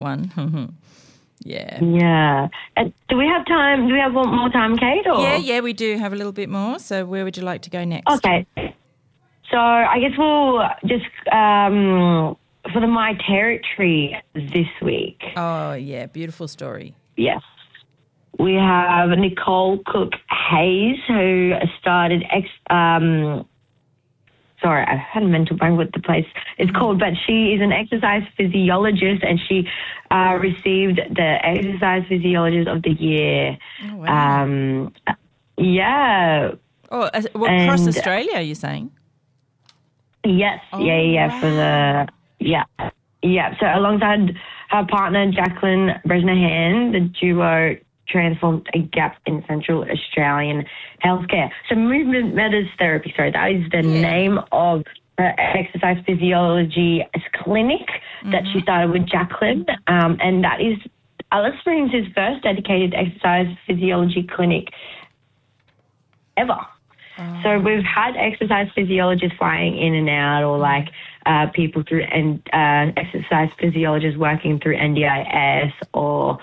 one. Yeah. Yeah. Do we have time? Do we have more time, Kate? Or? Yeah, we do have a little bit more. So where would you like to go next? Okay. So I guess we'll just, for the My Territory this week. Oh, yeah, beautiful story. Yes. We have Nicole Cook Hayes, who started sorry, I had a mental blank with the place it's called, but she is an exercise physiologist, and she received the Exercise Physiologist of the Year. Oh, wow. Yeah. Oh, across Australia, you're saying? Yes. Oh, yeah. wow. Yeah. So alongside her partner, Jacqueline Bresnahan, the duo transformed a gap in Central Australian healthcare. So Movement Matters Therapy, that is the name of her exercise physiology clinic that she started with Jacqueline, and that is Alice Springs' first dedicated exercise physiology clinic ever. So we've had exercise physiologists flying in and out, or people through exercise physiologists working through NDIS or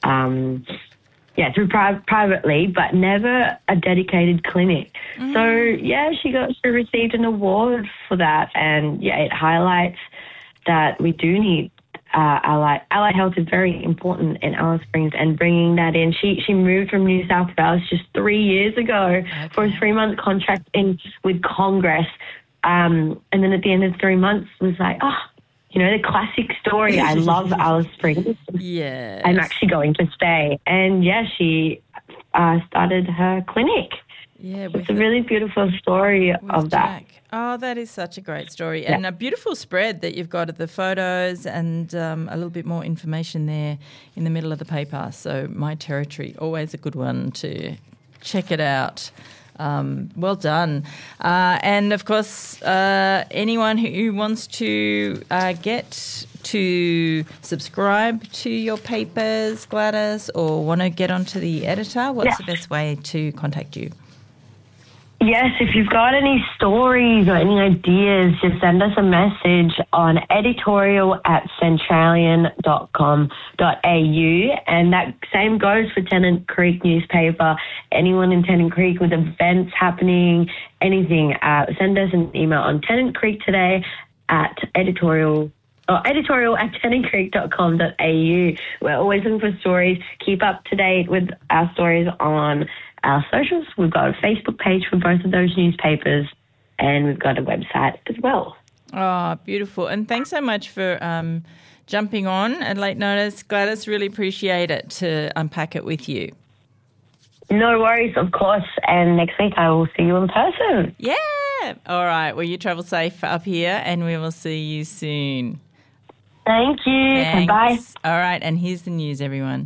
through privately, but never a dedicated clinic. So she received an award for that, and it highlights that we do need allied health is very important in Alice Springs, and bringing that in. She moved from New South Wales just 3 years ago for a 3-month contract in with Congress, and then at the end of 3 months was like, the classic story. I love Alice Springs. Yeah, I'm actually going to stay. And she started her clinic. Yeah, it's a really beautiful story of that. Oh, that is such a great story. And a beautiful spread that you've got of the photos and a little bit more information there in the middle of the paper. So My Territory, always a good one to check it out. Well done. And, of course, anyone who wants to get to subscribe to your papers, Gladys, or want to get onto the editor, what's the best way to contact you? Yes, if you've got any stories or any ideas, just send us a message on editorial@centralian.com.au, and that same goes for Tennant Creek newspaper. Anyone in Tennant Creek with events happening, anything, send us an email on Tennant Creek today at editorial@tennantcreek.com.au. We're always looking for stories. Keep up to date with our stories on our socials. We've got a Facebook page for both of those newspapers, and we've got a website as well. Oh, beautiful. And thanks so much for jumping on at late notice. Gladys, really appreciate it to unpack it with you. No worries, of course. And next week I will see you in person. Yeah. All right. Well, you travel safe up here, and we will see you soon. Thank you. Thanks. Bye. All right. And here's the news, everyone.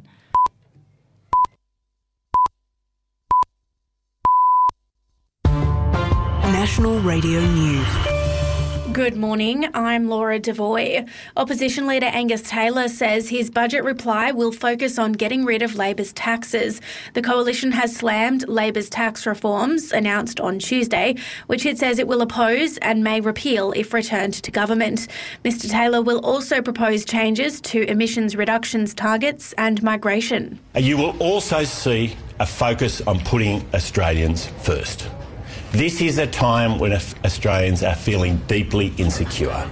National Radio News. Good morning, I'm Laura Devoy. Opposition leader Angus Taylor says his budget reply will focus on getting rid of Labor's taxes. The coalition has slammed Labor's tax reforms announced on Tuesday, which it says it will oppose and may repeal if returned to government. Mr Taylor will also propose changes to emissions reductions targets and migration. You will also see a focus on putting Australians first. This is a time when Australians are feeling deeply insecure.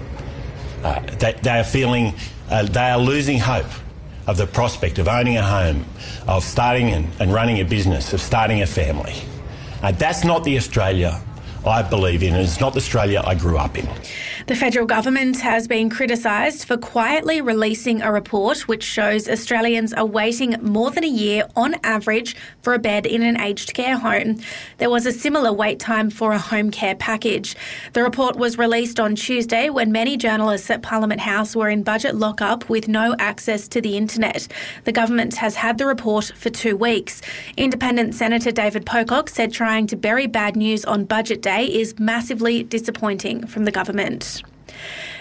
They are losing hope of the prospect of owning a home, of starting and running a business, of starting a family. That's not the Australia I believe in, and it's not the Australia I grew up in. The federal government has been criticised for quietly releasing a report which shows Australians are waiting more than a year on average for a bed in an aged care home. There was a similar wait time for a home care package. The report was released on Tuesday when many journalists at Parliament House were in budget lockup with no access to the internet. The government has had the report for 2 weeks. Independent Senator David Pocock said trying to bury bad news on budget day is massively disappointing from the government.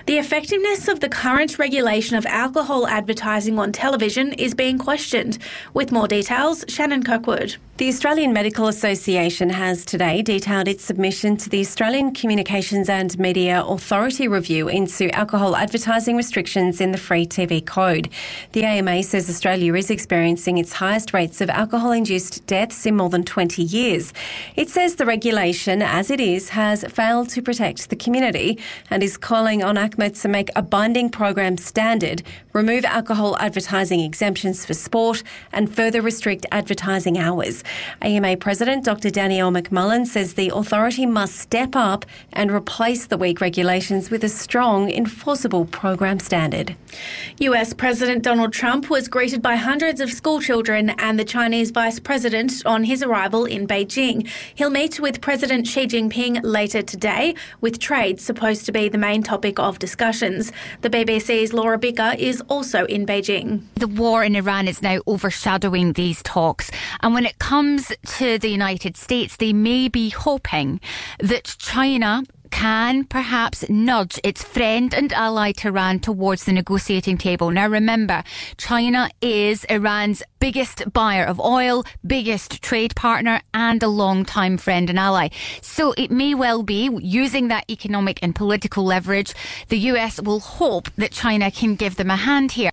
The effectiveness of the current regulation of alcohol advertising on television is being questioned. With more details, Shannon Kirkwood. The Australian Medical Association has today detailed its submission to the Australian Communications and Media Authority review into alcohol advertising restrictions in the Free TV Code. The AMA says Australia is experiencing its highest rates of alcohol-induced deaths in more than 20 years. It says the regulation, as it is, has failed to protect the community and is calling on ACMA to make a binding program standard, remove alcohol advertising exemptions for sport and further restrict advertising hours. AMA President Dr Danielle McMullen says the authority must step up and replace the weak regulations with a strong, enforceable program standard. US President Donald Trump was greeted by hundreds of schoolchildren and the Chinese Vice President on his arrival in Beijing. He'll meet with President Xi Jinping later today, with trade supposed to be the main topic of discussions. The BBC's Laura Bicker is also in Beijing. The war in Iran is now overshadowing these talks, and when it comes to the United States, they may be hoping that China can perhaps nudge its friend and ally Tehran towards the negotiating table. Now remember, China is Iran's biggest buyer of oil, biggest trade partner and a long-time friend and ally. So it may well be, using that economic and political leverage, the US will hope that China can give them a hand here.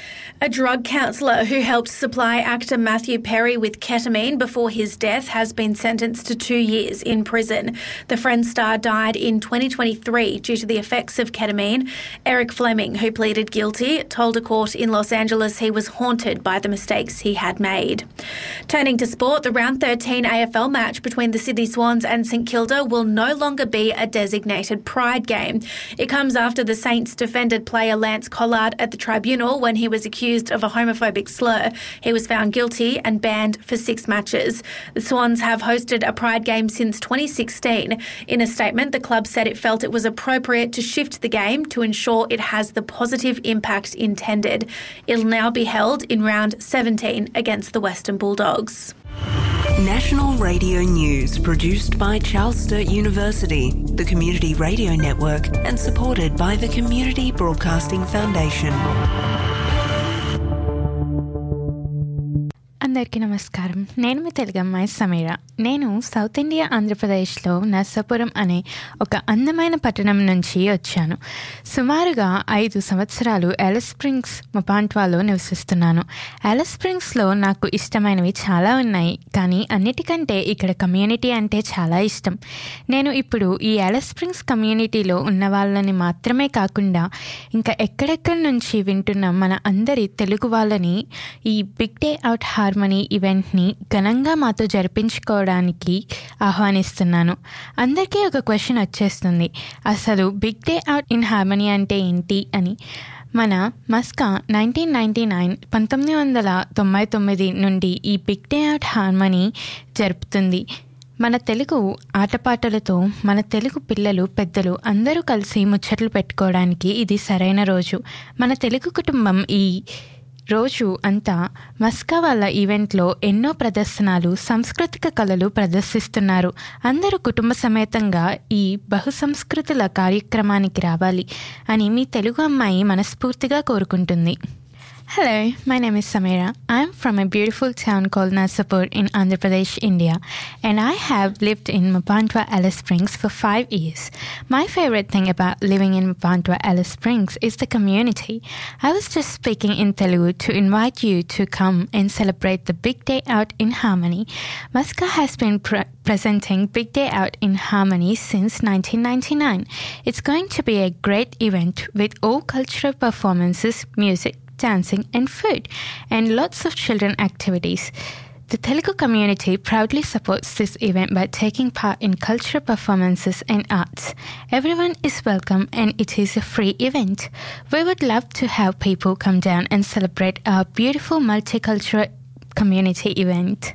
A drug counsellor who helped supply actor Matthew Perry with ketamine before his death has been sentenced to 2 years in prison. The Friends star died in 2023 due to the effects of ketamine. Eric Fleming, who pleaded guilty, told a court in Los Angeles he was haunted by the mistakes he had made. Turning to sport, the round 13 AFL match between the Sydney Swans and St Kilda will no longer be a designated Pride game. It comes after the Saints defended player Lance Collard at the tribunal when he was accused of a homophobic slur. He was found guilty and banned for 6 matches. The Swans have hosted a Pride game since 2016. In a statement, the club said it felt it was appropriate to shift the game to ensure it has the positive impact intended. It'll now be held in round 17 against the Western Bulldogs. National Radio News, produced by Charles Sturt University, the Community Radio Network, and supported by the Community Broadcasting Foundation. అందరికీ నమస్కారం. నేను మీ తెలుగు అమ్మాయి సమీర. నేను south India ఆంధ్రప్రదేశ్లో నర్సాపురం అనే ఒక అందమైన పట్టణం నుంచి వచ్చాను. సుమారుగా 5 సంవత్సరాలు ఆలిస్ స్ప్రింగ్స్ మొపాంట్వాలో నివసిస్తున్నాను. ఆలిస్ స్ప్రింగ్స్లో నాకు ఇష్టమైనవి చాలా ఉన్నాయి, కానీ అన్నిటికంటే ఇక్కడ కమ్యూనిటీ అంటే చాలా ఇష్టం. నేను ఇప్పుడు ఈ ఆలిస్ స్ప్రింగ్స్ కమ్యూనిటీలో ఉన్న వాళ్ళని మాత్రమే కాకుండా ఇంకా ఎక్కడెక్కడి నుంచి వింటున్న మన అందరి తెలుగు వాళ్ళని ఈ బిగ్ డే అవుట్ హార్మనీ ఈవెంట్ని ఘనంగా మాతో జరిపించుకోవడానికి ఆహ్వానిస్తున్నాను. అందరికీ ఒక క్వశ్చన్ వచ్చేస్తుంది, అసలు big day out in harmony అంటే ఏంటి అని. మన మస్కా 1999 నుండి ఈ బిగ్ డే అవుట్ హార్మనీ జరుపుతుంది. మన తెలుగు ఆటపాటలతో మన తెలుగు పిల్లలు పెద్దలు అందరూ కలిసి ముచ్చట్లు పెట్టుకోవడానికి ఇది సరైన రోజు. మన తెలుగు కుటుంబం ఈ రోజు అంతా మస్కా వాళ్ళ ఈవెంట్లో ఎన్నో ప్రదర్శనలు, సాంస్కృతిక కళలు ప్రదర్శిస్తున్నారు. అందరూ కుటుంబ సమేతంగా ఈ బహుసంస్కృతుల కార్యక్రమానికి రావాలి అని మీ తెలుగు అమ్మాయి మనస్ఫూర్తిగా కోరుకుంటుంది. Hello, my name is Samira. I am from a beautiful town called Narsapur in Andhra Pradesh, India, and I have lived in Mapantwa, Alice Springs for 5 years. My favorite thing about living in Mapantwa, Alice Springs is the community. I was just speaking in Telugu to invite you to come and celebrate the Big Day Out in Harmony. Masca has been presenting Big Day Out in Harmony since 1999. It's going to be a great event with all cultural performances, music, dancing and food, and lots of children activities. The Telugu community proudly supports this event by taking part in cultural performances and arts. Everyone is welcome and it is a free event. We would love to have people come down and celebrate our beautiful multicultural community event.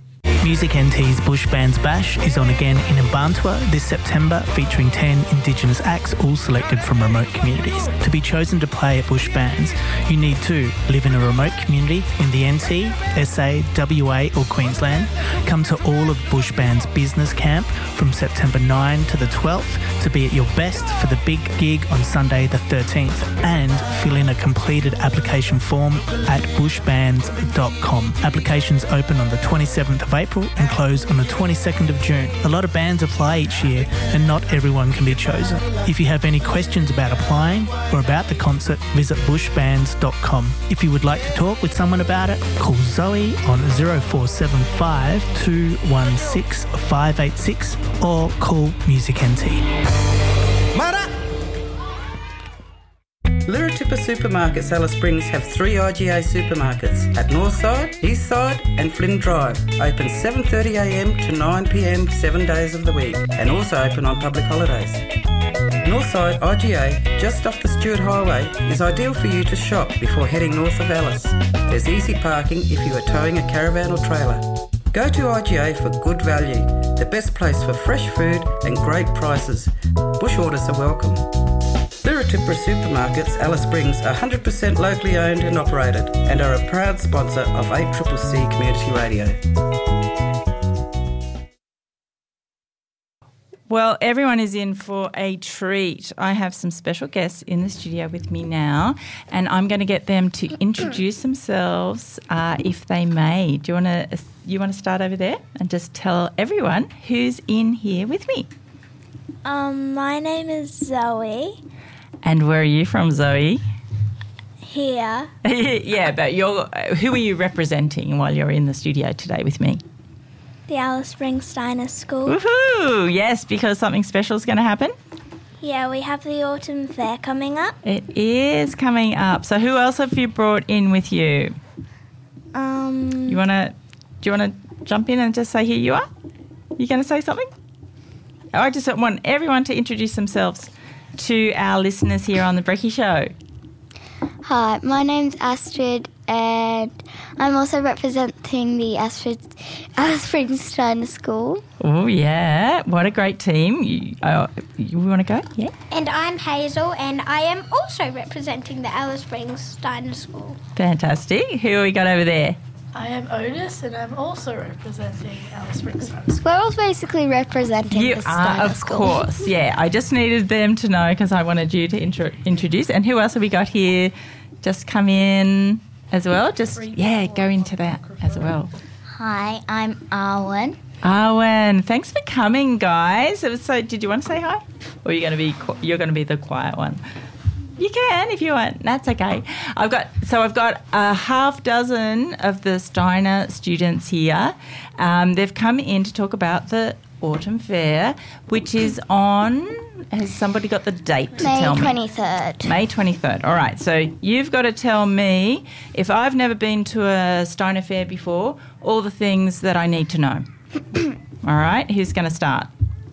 Music NT's Bush Bands Bash is on again in Mbantua this September, featuring 10 Indigenous acts, all selected from remote communities. To be chosen to play at Bush Bands, you need to live in a remote community in the NT, SA, WA or Queensland, come to all of Bush Bands Business Camp from September 9 to the 12th to be at your best for the big gig on Sunday the 13th, and fill in a completed application form at bushbands.com. Applications open on the 27th of April and close on the 22nd of June. A lot of bands apply each year and not everyone can be chosen. If you have any questions about applying or about the concert, visit bushbands.com. If you would like to talk with someone about it, call Zoe on 0475 216 586 or call Music NT. Lirratippa Supermarkets Alice Springs have 3 IGA supermarkets at Northside, Eastside and Flynn Drive. Open 7:30am to 9pm 7 days of the week, and also open on public holidays. Northside IGA, just off the Stewart Highway, is ideal for you to shop before heading north of Alice. There's easy parking if you are towing a caravan or trailer. Go to IGA for good value, the best place for fresh food and great prices. Bush orders are welcome. Lirratippa Supermarkets Alice Springs are 100% locally owned and operated and are a proud sponsor of 8CCC Community Radio. Well, everyone is in for a treat. I have some special guests in the studio with me now, and I'm going to get them to introduce themselves, if they may. Do you want to start over there and just tell everyone who's in here with me? My name is Zoe. And where are you from, Zoe? Here. Yeah, but who are you representing while you're in the studio today with me? The Alice Springs Steiner School. Woohoo! Yes, because something special is going to happen? Yeah, we have the autumn fair coming up. It is coming up. So who else have you brought in with you? Do you want to jump in and just say who you are? You going to say something? I just want everyone to introduce themselves to our listeners here on the Brekkie Show. Hi, my name's Astrid, and I'm also representing the Alice Springs Steiner School. Oh, yeah. What a great team. You want to go? Yeah. And I'm Hazel, and I am also representing the Alice Springs Steiner School. Fantastic. Who have we got over there? I am Otis, and I'm also representing Alice Springs Steiner School. We're all basically representing the Steiner School. Of course, yeah. I just needed them to know because I wanted you to introduce. And who else have we got here? Just come in as well. Just, go into that as well. Hi, I'm Arwen. Arwen, thanks for coming, guys. So, did you want to say hi? Or you're going to be the quiet one? You can if you want. That's okay. I've got a half dozen of the Steiner students here. They've come in to talk about the Autumn Fair, which is on. Has somebody got the date to tell me? May 23rd. May 23rd. All right. So you've got to tell me, if I've never been to a Steiner Fair before, all the things that I need to know. All right. Who's going to start?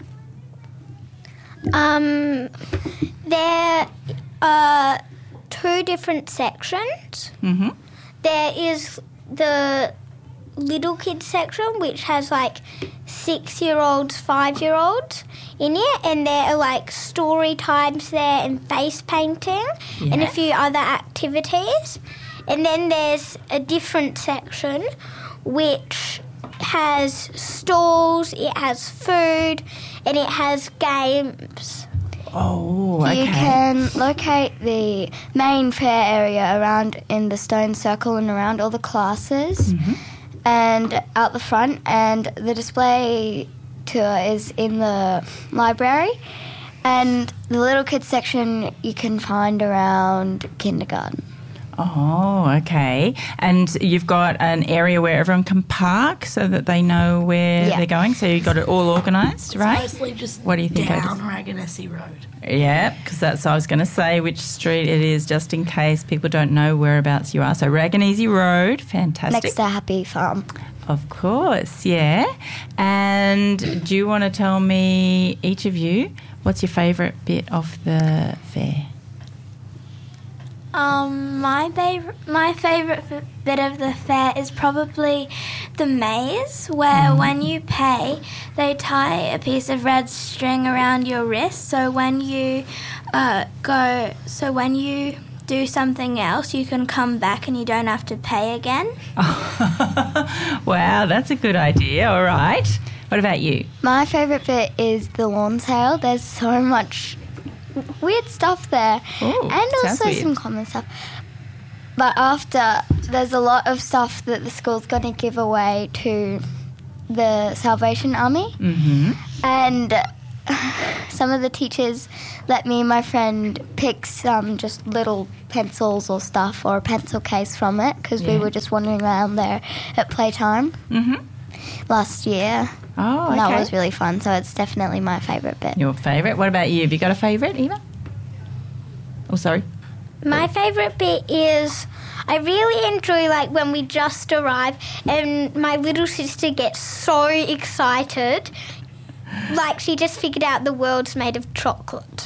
There are 2 different sections. Mm-hmm. There is the little kids section, which has 6-year-olds, 5-year-olds in it, and there are story times there and face painting and a few other activities. And then there's a different section which has stalls, it has food, and it has games. Oh, okay. You can locate the main fair area around in the stone circle and around all the classes and out the front, and the display tour is in the library, and the little kids section you can find around kindergarten. Oh, okay. And you've got an area where everyone can park so that they know where they're going? So you've got it all organised, right? It's mostly just what do you think, down Raganessi Road. Yeah, because that's I was going to say which street it is just in case people don't know whereabouts you are. So Raganessi Road, fantastic. Next to Happy Farm. Of course, yeah. And do you want to tell me, each of you, what's your favourite bit of the fair? My favourite bit of the fair is probably the maze where when you pay, they tie a piece of red string around your wrist. So when you do something else, you can come back and you don't have to pay again. Wow, that's a good idea. All right. What about you? My favourite bit is the lawn sale. There's so much weird stuff there. Ooh, and also weird. some common stuff. But after, there's a lot of stuff that the school's going to give away to the Salvation Army. Mm-hmm. And some of the teachers let me and my friend pick some just little pencils or stuff or a pencil case from it because we were just wandering around there at playtime last year. Oh, okay. And that was really fun, so it's definitely my favourite bit. Your favourite? What about you? Have you got a favourite, Eva? Oh, sorry. My favourite bit is I really enjoy when we just arrive and my little sister gets so excited. She just figured out the world's made of chocolate.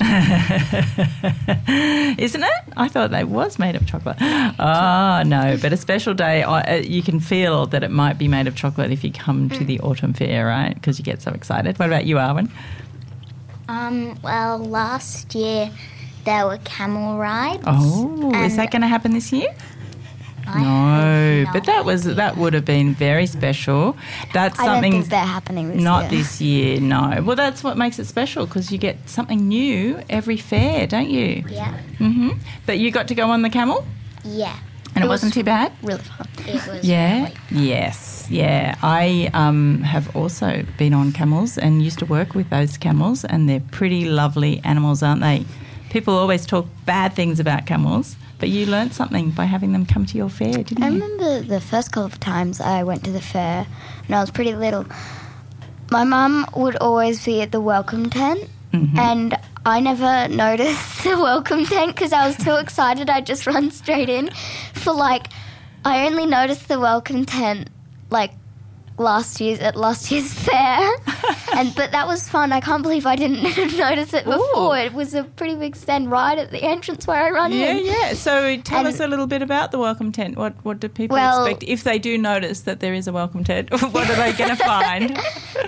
Isn't it? I thought they was made of chocolate. Oh, no. But a special day, you can feel that it might be made of chocolate if you come to the autumn fair, right? Because you get so excited. What about you, Arwen? Well, last year there were camel rides. Oh, is that going to happen this year? No, but that would have been very special. That's I don't something think they're happening this year. Not this year, no. Well, that's what makes it special because you get something new every fair, don't you? Yeah. Mm-hmm. But you got to go on the camel? Yeah. And it wasn't too bad? Really fun. It was Yeah. Yes. Yeah. I have also been on camels and used to work with those camels, and they're pretty lovely animals, aren't they? People always talk bad things about camels. But you learnt something by having them come to your fair, didn't you? I remember the first couple of times I went to the fair when I was pretty little. My mum would always be at the welcome tent, and I never noticed the welcome tent because I was too excited. I'd just run straight in. I only noticed the welcome tent last year's fair, but that was fun. I can't believe I didn't notice it before. It was a pretty big stand right at the entrance where I run in. Yeah. So tell us a little bit about the welcome tent. What do people expect if they do notice that there is a welcome tent? What are they going to find?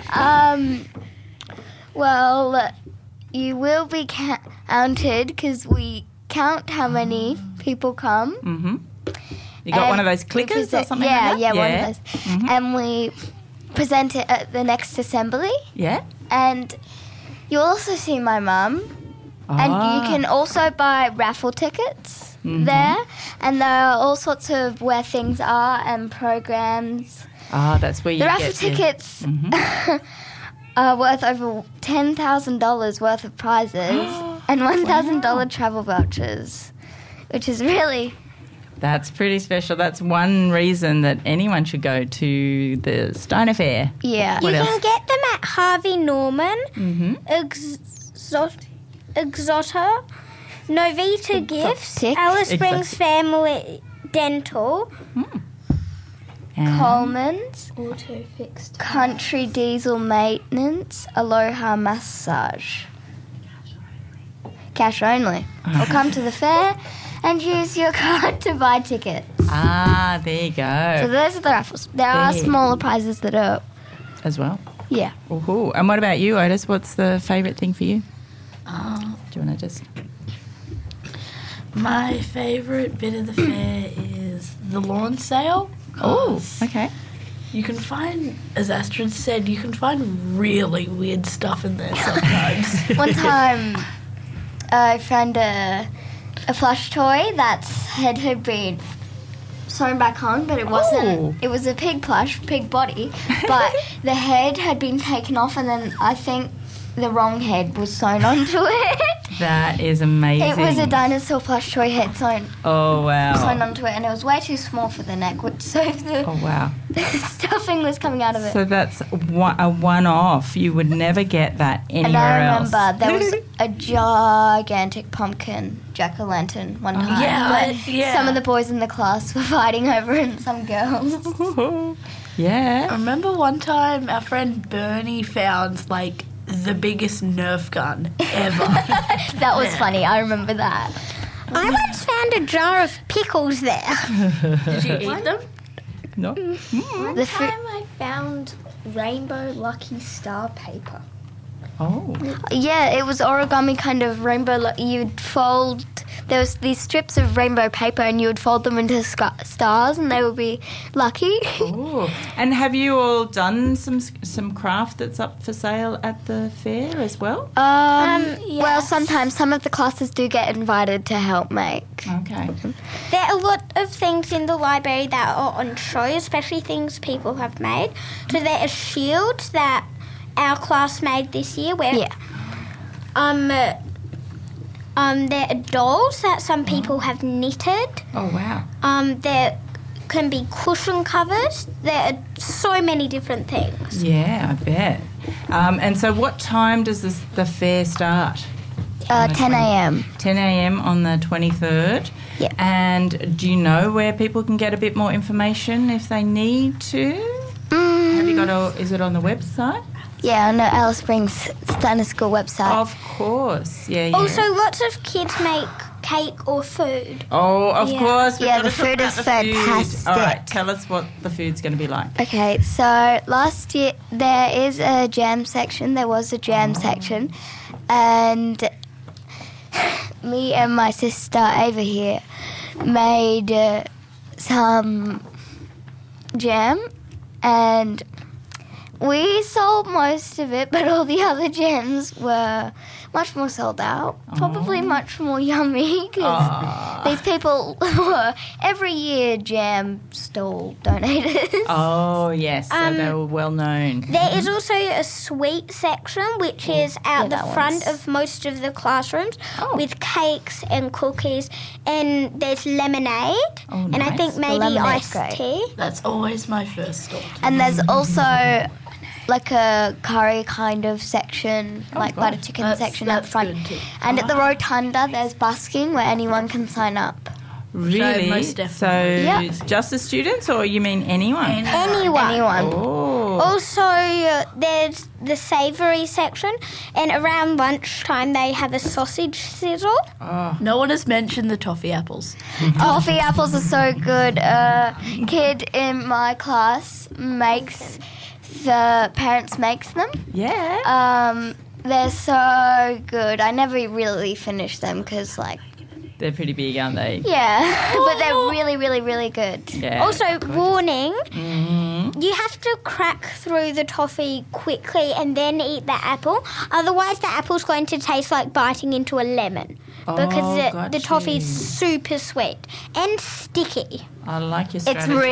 Well, you will be counted because we count how many people come. Mm-hmm. You got one of those clickers or something like that? Yeah, one of those. Mm-hmm. And we present it at the next assembly. Yeah. And you'll also see my mum. And you can also buy raffle tickets there. And there are all sorts of where things are and programs. That's where you get the raffle tickets are worth over $10,000 worth of prizes and $1,000 travel vouchers, which is really... That's pretty special. That's one reason that anyone should go to the Steiner Fair. Yeah. You can get them at Harvey Norman, Exotta, Novita Gifts, Alice Springs Family Dental, Coleman's, Auto Fixed, Country Diesel Maintenance, Aloha Massage. Cash only. Or come to the fair and use your card to buy tickets. There you go. So those are the raffles. There are smaller prizes that are... As well? Yeah. Ooh. And what about you, Otis? What's the favourite thing for you? Do you want to just... My favourite bit of the fair is the lawn sale. Oh, okay. You can find, as Astrid said, you can find really weird stuff in there sometimes. One time I found a plush toy that's head had been sewn back on, but it wasn't. It was a pig plush, pig body, but the head had been taken off, and then I think the wrong head was sewn onto it. That is amazing. It was a dinosaur plush toy head sewn. Oh, wow. Sewn onto it, and it was way too small for the neck, so the stuffing was coming out of it. So that's a one-off. You would never get that anywhere else. And I remember there was a gigantic pumpkin jack-o'-lantern one time. Some of the boys in the class were fighting over it, and some girls. Yeah. I remember one time our friend Bernie found, the biggest Nerf gun ever. That was funny. I remember that. I once found a jar of pickles there. Did you eat them? No. One time I found rainbow lucky star paper. Oh. Yeah, it was origami kind of rainbow. You'd fold. There was these strips of rainbow paper, and you would fold them into stars, and they would be lucky. Oh. And have you all done some craft that's up for sale at the fair as well? Yes. Well, sometimes some of the classes do get invited to help make. Okay. There are a lot of things in the library that are on show, especially things people have made. So there are shields that our class made this year where there are dolls that some people have knitted. Oh, wow. There can be cushion covers. There are so many different things. Yeah, I bet. And so what time does the fair start? 10 a.m. 10 a.m. on the 23rd. Yeah. And do you know where people can get a bit more information if they need to? Have you got is it on the website? Yeah, on the Alice Springs Standard School website. Of course, yeah. Also, lots of kids make cake or food. Oh, of course. Yeah, the food is fantastic. All right, tell us what the food's going to be like. Okay, so last year there is a jam section. There was a jam section, and me and my sister Ava here made some jam, and we sold most of it, but all the other jams were much more sold out. Probably much more yummy because these people were every year jam stall donators. Oh, yes, so they were well known. There is also a sweet section which is out the front of most of the classrooms with cakes and cookies, and there's lemonade and I think maybe iced tea. That's always my first stop. And there's also like a curry kind of section, like butter chicken section up front. And at the rotunda, there's busking where anyone can sign up. Really? So just the students, or you mean anyone? Anyone. Oh. Also, there's the savoury section, and around lunchtime they have a sausage sizzle. No one has mentioned the toffee apples. Toffee apples are so good. A kid in my class the parents makes them. Yeah. They're so good. I never really finished them because, they're pretty big, aren't they? Yeah, but they're really, really, really good. Yeah, also, warning, you have to crack through the toffee quickly and then eat the apple. Otherwise, the apple's going to taste like biting into a lemon because the toffee is super sweet and sticky. I like your strategy. It's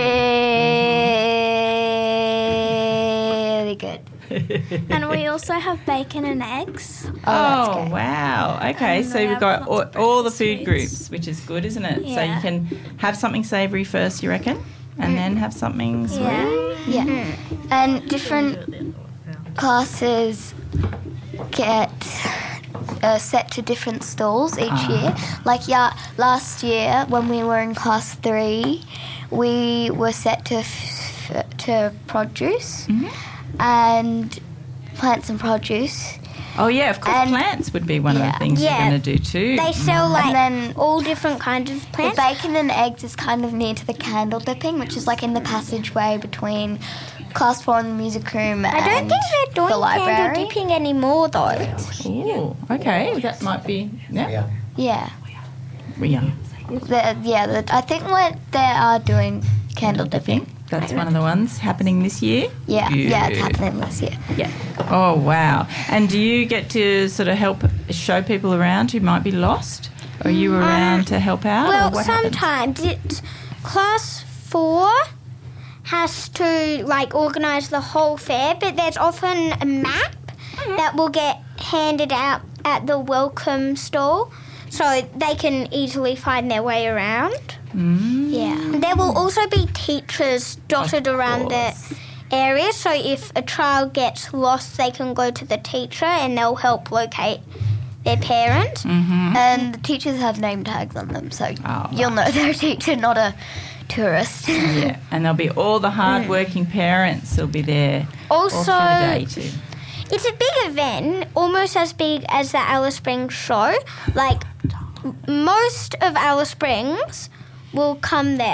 really good. And we also have bacon and eggs. Oh, wow. Okay, so we've got all the food groups, which is good, isn't it? So you can have something savoury first, you reckon? And then have something sweet? Yeah. And different classes get set to different stalls each year. Last year when we were in class 3, we were set to produce and plants and produce. Oh, yeah, of course, plants would be one of the things you're going to do too. They sell, all different kinds of plants. The bacon and eggs is kind of near to the candle dipping, which is, in the passageway between Class 4 in the music room and the library. I don't think they're doing candle dipping anymore, though. Oh, okay. That might be... Yeah. Yeah. We are. I think they are doing candle dipping. That's one of the ones happening this year? Yeah, it's happening this year. Yeah. Oh, wow. And do you get to sort of help show people around who might be lost? Or are you around to help out? Well, sometimes it's Class 4 has to, organise the whole fair, but there's often a map that will get handed out at the welcome stall so they can easily find their way around. Yeah. There will also be teachers dotted around the area, so if a child gets lost, they can go to the teacher and they'll help locate their parent. And the teachers have name tags on them, so you'll know they're a teacher, not a tourist. Yeah, and there'll be all the hard-working parents will be there all through the day too. It's a big event, almost as big as the Alice Springs show. Most of Alice Springs will come there.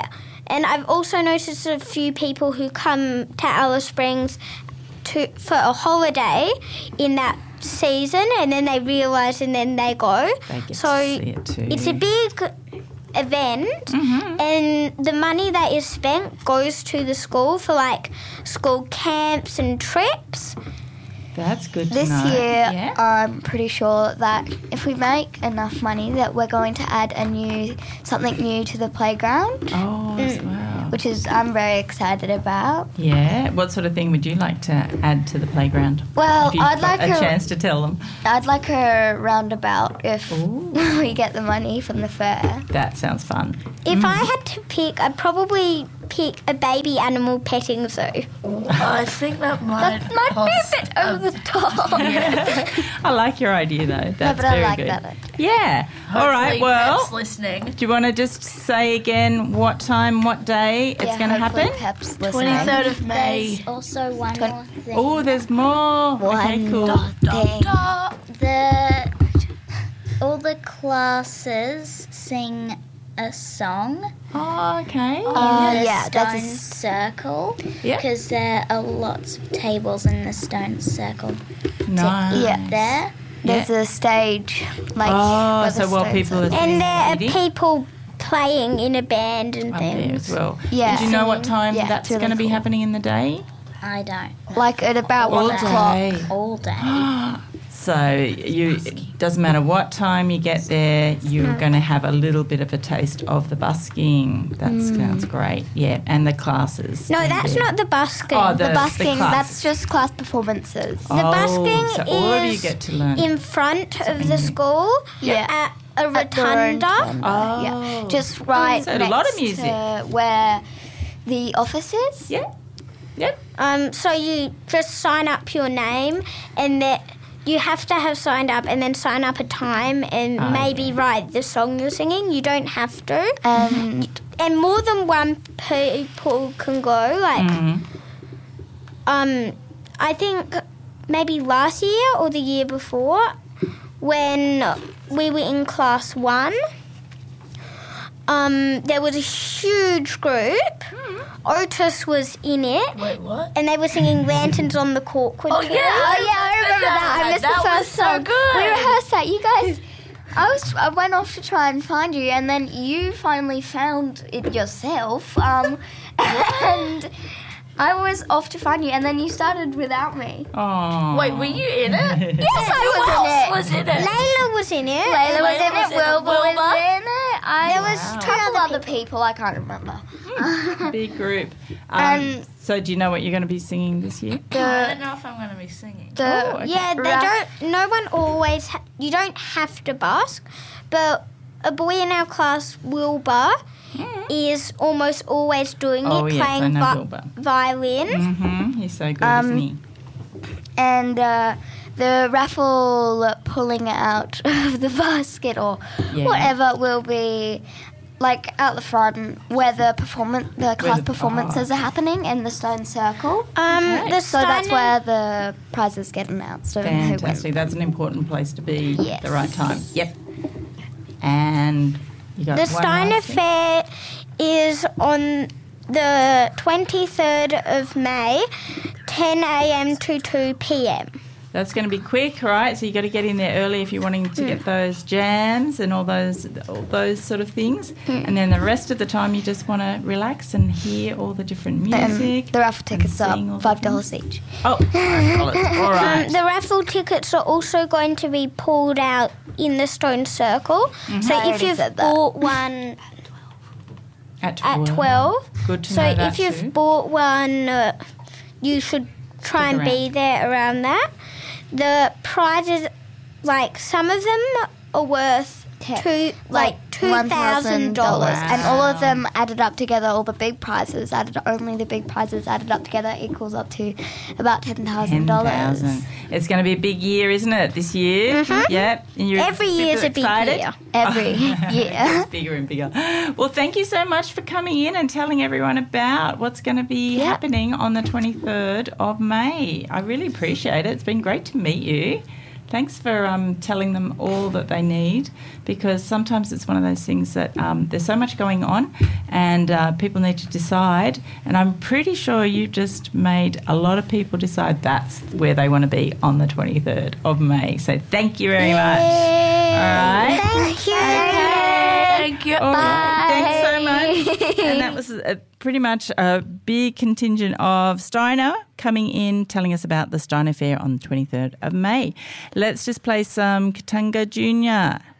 And I've also noticed a few people who come to Alice Springs for a holiday in that season, and then they realise and then they go. They get so to see it too. It's a big event, and the money that is spent goes to the school for like school camps and trips. That's good to This know. year, Yeah. I'm pretty sure that if we make enough money, that we're going to add something new to the playground. Oh, as well. Which is I'm very excited about. Yeah. What sort of thing would you like to add to the playground? Well, if you've I'd got like a chance to tell them. I'd like a roundabout if we get the money from the fair. That sounds fun. If I had to pick, I'd probably pick a baby animal petting zoo. I think that might be a bit over the top. I like your idea though. That's but I very like good. that. Yeah. All right. Hopefully Well, Pep's listening. do you want to just say again what time, what day it's going to happen? 23rd of May. There's also one more thing. Oh, there's more. Okay, cool. All the classes sing a song. Oh, okay. In the yeah, stone circle. Yeah. Because there are lots of tables in the stone circle. Nice. Yeah. There. There's a stage. Oh, so while people are And there are singing, people playing in a band and up there things. as well. Yeah. And do you know what time Yeah, that's it's really going to be cool. happening in the day? I don't. Like at about All 1 o'clock. day. All day. So it doesn't matter what time you get there, you're going to have a little bit of a taste of the busking. That sounds great. Yeah, and the classes. No, that's not the busking. Oh, The busking, classes. that's just class performances. The busking so all of you is get to learn. in front of the school Yeah. at a At the rotunda. rotunda, Oh. yeah. Just right So a next lot of music. to where the office is. Yeah. Yep. So you just sign up your name, and then you have to have signed up, and then sign up a time, and maybe write the song you're singing. You don't have to, and more than one people can go. Like, I think maybe last year or the year before, when we were in class 1. There was a huge group. Otis was in it. Wait, what? And they were singing Lanterns on the Corkwood Oh, Tree. yeah, I remember that. I missed the was first so song. good. We rehearsed that. You guys, I went off to try and find you, and then you finally found it yourself. And I was off to find you, and then you started without me. Oh. Wait, were you in it? Yes, I Who was else in it. was in it? Layla was in it. Layla was in was it. in it. Wilbur was Wilbur? in it. There was Wow. a couple other people. I can't remember. Big group. So do you know what you're going to be singing this year? I don't know if I'm going to be singing. Yeah, they don't. No one always. You don't have to busk, but a boy in our class, Wilbur, is almost always doing Oh, it, yes, I playing know Wilbur. violin. Mm-hmm. He's so good, isn't he? And the raffle pulling out of the basket or Yeah. whatever will be like out the front where the class performances are happening in the stone circle. So that's where the prizes get announced. And who wins. Fantastic. That's an important place to be Yes. at the right time. Yep. And you got The one Steiner last thing? Fair is on the 23rd of May, 10 a.m. to 2 p.m. That's going to be quick, right? So you got to get in there early if you're wanting to get those jams and all those sort of things. And then the rest of the time you just want to relax and hear all the different music. The raffle tickets are sing all the $5 each. Oh, $5. All right. The raffle tickets are also going to be pulled out in the stone circle. So I if already you've said that. bought one At at 12, Good to so know that if you've too. bought one, you should try Stick and be there around that. The prizes, like some of them are worth $2,000. And all of them added up together, all the big prizes only the big prizes added up together equals up to about $10,000. $10,000. It's going to be a big year, isn't it, this year? Yep. And you're Every super year's a big excited? year. Every year. It's bigger and bigger. Well, thank you so much for coming in and telling everyone about what's going to be happening on the 23rd of May. I really appreciate it. It's been great to meet you. Thanks for telling them all that they need, because sometimes it's one of those things that there's so much going on and people need to decide, and I'm pretty sure you just made a lot of people decide that's where they want to be on the 23rd of May. So thank you very much. All right. Thank you. Thank you. All right. Thanks so much. And that was pretty much a big contingent of Steiner coming in, telling us about the Steiner Fair on the 23rd of May. Let's just play some Katanga Junior.